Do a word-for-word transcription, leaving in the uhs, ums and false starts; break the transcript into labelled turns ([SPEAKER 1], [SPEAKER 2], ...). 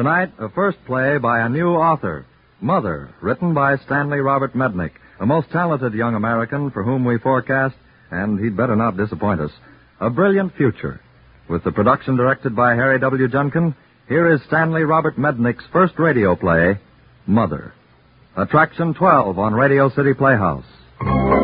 [SPEAKER 1] Tonight, a first play by a new author, Mother, written by Stanley Robert Mednick, a most talented young American for whom we forecast, and he'd better not disappoint us, a brilliant future. With the production directed by Harry W. Junkin, here is Stanley Robert Mednick's first radio play, Mother. Attraction twelve on Radio City Playhouse.